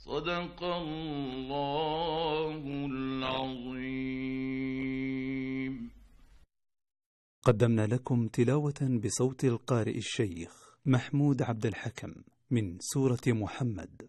صدق الله العظيم. قدمنا لكم تلاوة بصوت القارئ الشيخ محمود عبد الحكم من سورة محمد.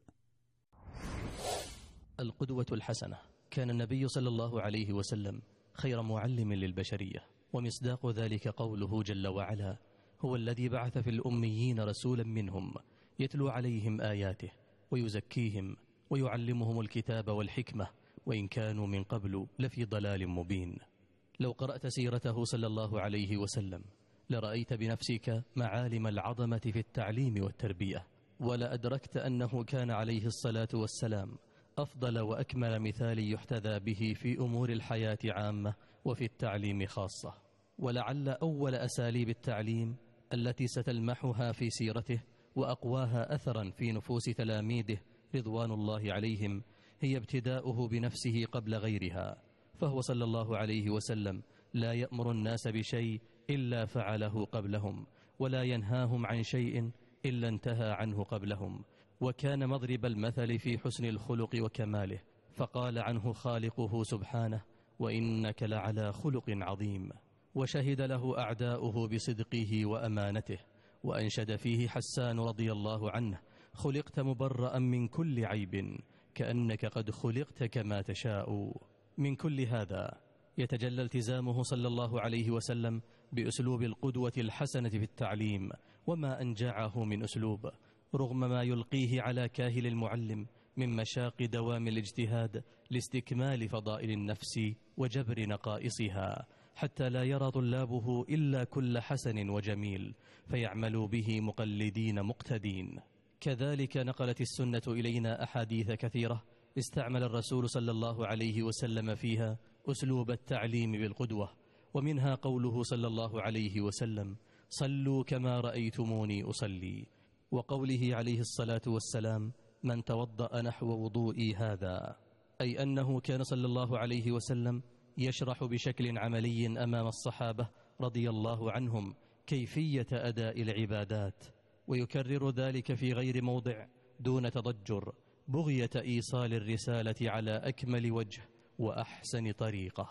القدوة الحسنة. كان النبي صلى الله عليه وسلم خير معلم للبشرية، ومصداق ذلك قوله جل وعلا: هو الذي بعث في الأميين رسولا منهم يتلو عليهم آياته ويزكيهم ويعلمهم الكتاب والحكمة وإن كانوا من قبل لفي ضلال مبين. لو قرأت سيرته صلى الله عليه وسلم لرأيت بنفسك معالم العظمة في التعليم والتربية، ولأدركت أنه كان عليه الصلاة والسلام أفضل وأكمل مثال يحتذى به في أمور الحياة عامة وفي التعليم خاصة. ولعل أول أساليب التعليم التي ستلمحها في سيرته وأقواها أثرا في نفوس تلاميذه رضوان الله عليهم هي ابتداؤه بنفسه قبل غيرها، فهو صلى الله عليه وسلم لا يأمر الناس بشيء إلا فعله قبلهم، ولا ينهاهم عن شيء إلا انتهى عنه قبلهم، وكان مضرب المثل في حسن الخلق وكماله، فقال عنه خالقه سبحانه: وإنك لعلى خلق عظيم. وشهد له أعداؤه بصدقه وأمانته، وأنشد فيه حسان رضي الله عنه: خلقت مبرأ من كل عيب كأنك قد خلقت كما تشاء. من كل هذا يتجلى التزامه صلى الله عليه وسلم بأسلوب القدوة الحسنة في التعليم، وما أنجعه من أسلوب رغم ما يلقيه على كاهل المعلم من مشاق دوام الاجتهاد لاستكمال فضائل النفس وجبر نقائصها، حتى لا يرى طلابه إلا كل حسن وجميل فيعملوا به مقلدين مقتدين. كذلك نقلت السنة إلينا أحاديث كثيرة استعمل الرسول صلى الله عليه وسلم فيها أسلوب التعليم بالقدوة، ومنها قوله صلى الله عليه وسلم: صلوا كما رأيتموني أصلي، وقوله عليه الصلاة والسلام: من توضأ نحو وضوئي هذا، أي أنه كان صلى الله عليه وسلم يشرح بشكل عملي أمام الصحابة رضي الله عنهم كيفية أداء العبادات، ويكرر ذلك في غير موضع دون تضجر، بغية إيصال الرسالة على أكمل وجه وأحسن طريقة.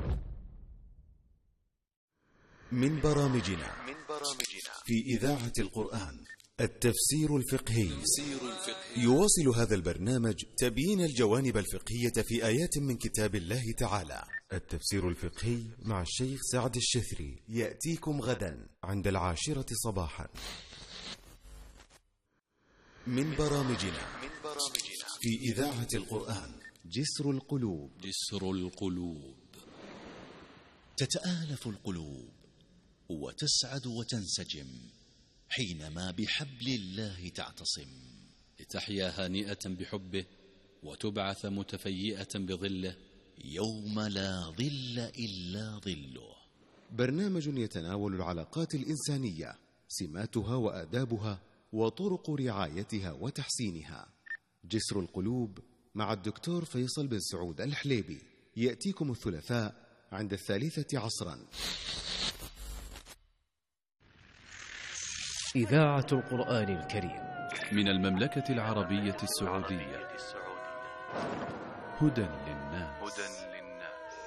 من برامجنا في إذاعة القرآن التفسير الفقهي. يواصل هذا البرنامج تبيين الجوانب الفقهية في آيات من كتاب الله تعالى. التفسير الفقهي مع الشيخ سعد الشثري يأتيكم غدا عند 10 صباحا. من برامجنا في إذاعة القرآن جسر القلوب. تتآلف القلوب وتسعد وتنسجم حينما بحبل الله تعتصم، لتحيا هانئة بحبه وتبعث متفيئة بظله يوم لا ظل إلا ظله. برنامج يتناول العلاقات الإنسانية، سماتها وآدابها وطرق رعايتها وتحسينها. جسر القلوب مع الدكتور فيصل بن سعود الحليبي يأتيكم الثلاثاء عند 3 عصرا. إذاعة القرآن الكريم من المملكة العربية السعودية، هدى